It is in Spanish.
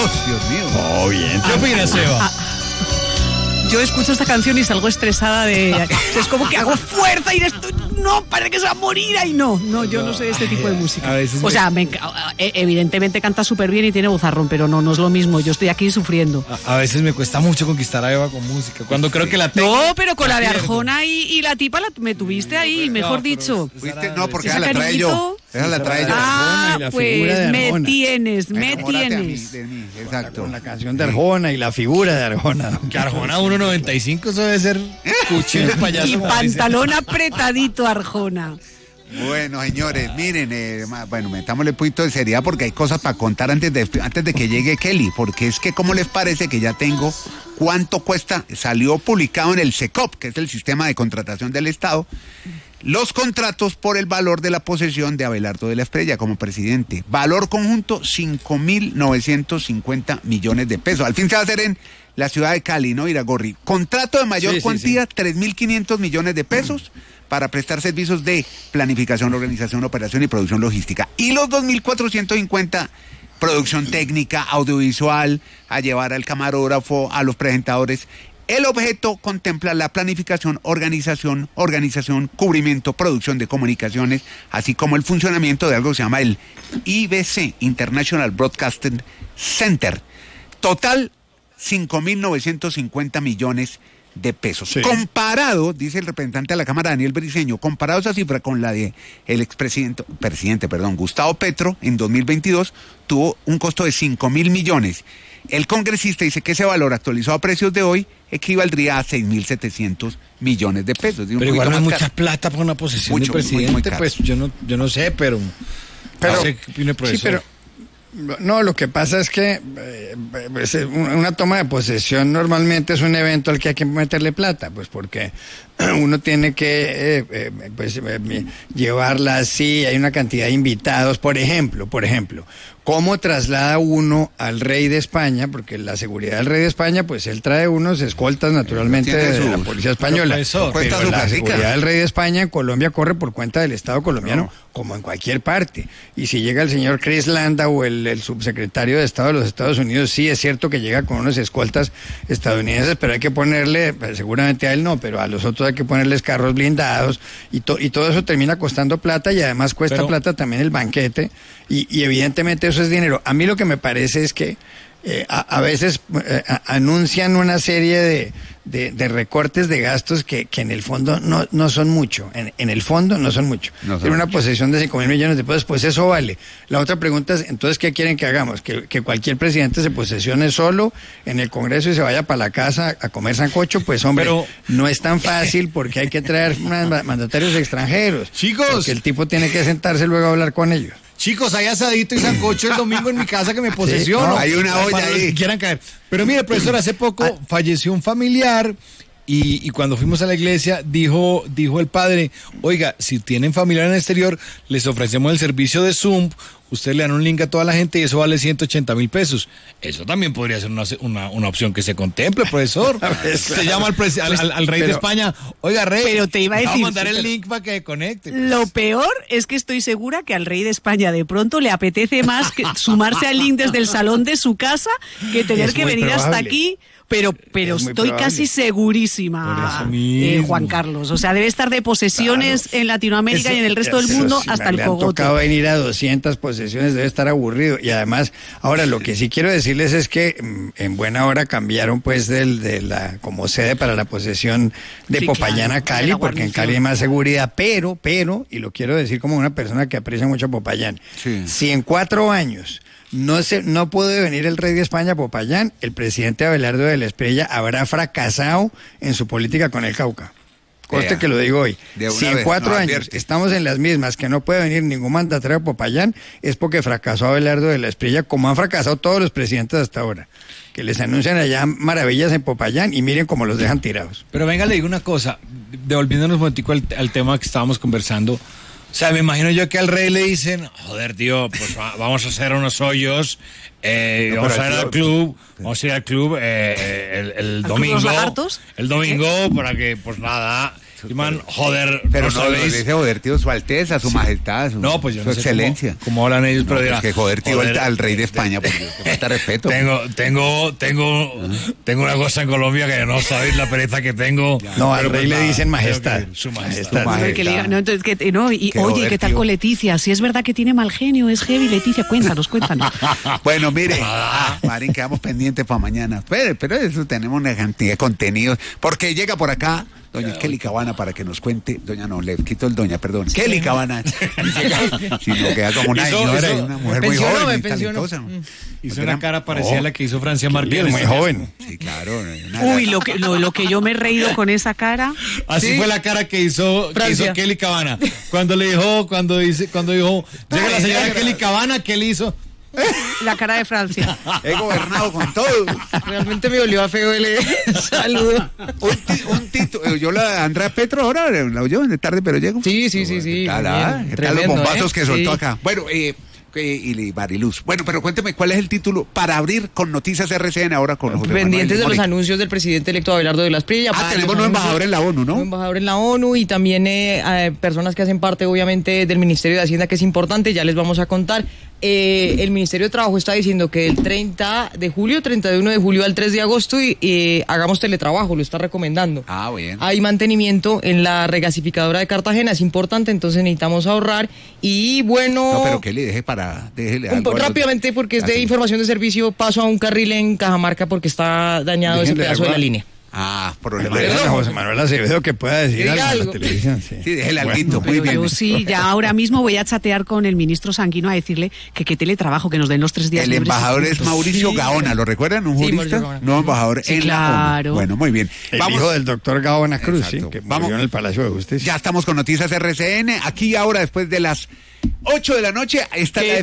Dios mío. Oh, bien. ¿Qué opinas, Eva? Yo escucho esta canción y salgo estresada es como que hago fuerza y esto, no, parece que se va a morir. Ay, no, yo no sé este tipo de música. O sea, evidentemente canta súper bien y tiene vozarrón, pero no es lo mismo. Yo estoy aquí sufriendo. A veces me cuesta mucho conquistar a Eva con música. Cuando creo que la tengo. No, pero con la de Arjona y la tipa me tuviste ahí, mejor dicho. No, porque esa la trae yo. Esa la trae yo. Ah, pues me tienes. Exacto. Con la canción de Arjona y la figura de Arjona. Que Arjona 1.95, eso debe ser cuchillo payaso. Y pantalón apretadito, Arjona. Bueno, señores, miren, metámosle un poquito de seriedad porque hay cosas para contar antes de que llegue Kelly, porque es que, ¿cómo les parece que ya tengo cuánto cuesta? Salió publicado en el SECOP, que es el sistema de contratación del Estado, los contratos por el valor de la posesión de Abelardo de la Espriella como presidente. Valor conjunto, 5.950 millones de pesos. Al fin se va a hacer en la ciudad de Cali, ¿no, Iragorri? Contrato de mayor cuantía, 3.500 millones de pesos para prestar servicios de planificación, organización, operación y producción logística. Y los 2.450, producción técnica, audiovisual, a llevar al camarógrafo, a los presentadores. El objeto contempla la planificación, organización, cubrimiento, producción de comunicaciones, así como el funcionamiento de algo que se llama el IBC, International Broadcasting Center. Total, 5.950 millones de pesos. Sí. Comparado, dice el representante de la Cámara, Daniel Briceño, comparado esa cifra con la de el presidente, Gustavo Petro, en 2022, tuvo un costo de 5.000 millones. El congresista dice que ese valor actualizado a precios de hoy equivaldría a 6.700 millones de pesos. Pero igual no es mucha plata para una posesión de presidente, muy pues yo no sé, pero no sé qué opina el profesor. Sí, pero no, lo que pasa es que una toma de posesión normalmente es un evento al que hay que meterle plata, pues porque uno tiene que llevarla así, hay una cantidad de invitados, por ejemplo, ¿cómo traslada uno al rey de España? Porque la seguridad del rey de España, pues él trae unos escoltas naturalmente de la policía española. Pero la seguridad del rey de España en Colombia corre por cuenta del Estado colombiano, como en cualquier parte. Y si llega el señor Chris Landa o el subsecretario de Estado de los Estados Unidos, sí es cierto que llega con unos escoltas estadounidenses, pero hay que ponerle, seguramente a él no, pero a los otros hay que ponerles carros blindados y todo eso termina costando plata y además cuesta plata también el banquete y evidentemente eso es dinero. A mí lo que me parece es que a veces anuncian una serie de recortes de gastos que en el fondo no son mucho. En el fondo no son mucho. Tiene una posesión de 5.000 millones de pesos, pues eso vale. La otra pregunta es, entonces, ¿qué quieren que hagamos? ¿Que cualquier presidente se posesione solo en el Congreso y se vaya para la casa a comer sancocho? Pues hombre, no es tan fácil porque hay que traer mandatarios extranjeros. Chicos. Porque el tipo tiene que sentarse luego a hablar con ellos. Chicos, hay asadito y sancocho el domingo en mi casa que me posesiono. Sí, hay una olla ahí. Que quieran caer. Pero mire, profesor, hace poco falleció un familiar y cuando fuimos a la iglesia dijo el padre, oiga, si tienen familiar en el exterior, les ofrecemos el servicio de Zoom, ustedes le dan un link a toda la gente y eso vale 180.000 pesos. Eso también podría ser una opción que se contemple, profesor. Se llama al rey de España, oiga, rey, pero te iba a decir, vamos a mandar el link para que conecte. Lo peor es que estoy segura que al rey de España de pronto le apetece más que sumarse al link desde el salón de su casa que tener que venir hasta aquí. Pero estoy casi segurísima, Juan Carlos. O sea, debe estar de posesiones en Latinoamérica y en el resto del mundo hasta el cogote. Le ha tocado venir a 200 posesiones, debe estar aburrido. Y además, ahora lo que sí quiero decirles es que en buena hora cambiaron pues como sede para la posesión de Popayán a Cali, porque en Cali hay más seguridad. Pero, y lo quiero decir como una persona que aprecia mucho a Popayán, si en 4 años no puede venir el rey de España a Popayán, el presidente Abelardo de la Espriella habrá fracasado en su política con el Cauca. Coste que lo digo hoy. Si en 4 años estamos en las mismas, que no puede venir ningún mandatario a Popayán, es porque fracasó Abelardo de la Espriella, como han fracasado todos los presidentes hasta ahora, que les anuncian allá maravillas en Popayán y miren cómo los dejan tirados. Pero venga, le digo una cosa, devolviéndonos un momentico al tema que estábamos conversando. O sea, me imagino yo que al rey le dicen, joder, tío, pues vamos a hacer unos hoyos, vamos a ir al club, el domingo. ¿Los lagartos? El domingo, para que, pues nada, Man, joder, pero no le dice joder, tío, su alteza, su majestad, su, no, pues yo no su sé excelencia. Cómo hablan ellos, pero es que joder, tío, al rey de España, porque falta respeto. Tengo una cosa en Colombia que no sabéis la pereza que tengo. No, al rey le dicen majestad. Su majestad. Entonces, oye, ¿qué tal con Leticia? Si es verdad que tiene mal genio, es heavy, Leticia, cuéntanos. Bueno, mire, Marín, quedamos pendientes para mañana. Pero eso tenemos una cantidad de contenidos. Porque llega por acá doña Kelly Cabana para que nos cuente. Doña no, le quito el doña, perdón. Sí. Kelly Cabana. Sino queda como una señora y una mujer muy joven y talentosa. Hizo una cara parecida a la que hizo Francia Márquez. Muy joven. Sí, claro. Uy, lo que yo me he reído con esa cara. Así fue la cara que hizo Kelly Cabana. Cuando dijo, llega la señora Kelly Cabana, ¿qué le hizo? La cara de Francia. He gobernado con todo. Realmente me olió a feo el saludo. Un título. Yo la Andrea Petro ahora la oyó de tarde, pero llego. Sí. ¿Qué tal los bombazos que soltó acá? Bueno, y Mariluz. Bueno, pero cuénteme, ¿cuál es el título para abrir con Noticias RCN ahora con José pendientes de los anuncios del presidente electo Abelardo de las Prilla? Tenemos un embajador en la ONU, ¿no? Un embajador en la ONU y también personas que hacen parte, obviamente, del Ministerio de Hacienda, que es importante, ya les vamos a contar. El Ministerio de Trabajo está diciendo que el 31 de julio al 3 de agosto hagamos teletrabajo, lo está recomendando. Bien. Hay mantenimiento en la regasificadora de Cartagena, es importante, entonces necesitamos ahorrar y bueno... No, pero que le déjele algo rápidamente, porque es de información de servicio, paso a un carril en Cajamarca porque está dañado ese pedazo de la línea. Problema de José Manuel Acevedo que pueda decir algo en la televisión. Sí, déjele alguito, muy bien. Yo sí, ya ahora mismo voy a chatear con el ministro Sanguino a decirle que teletrabajo, que nos den los 3 días. El embajador es Mauricio Gaona, ¿lo recuerdan? Un jurista, no embajador en la ONU. Bueno, muy bien. El hijo del doctor Gaona Cruz, que murió en el Palacio de Justicia. Ya estamos con Noticias RCN, aquí ahora después de las 8 de la noche está la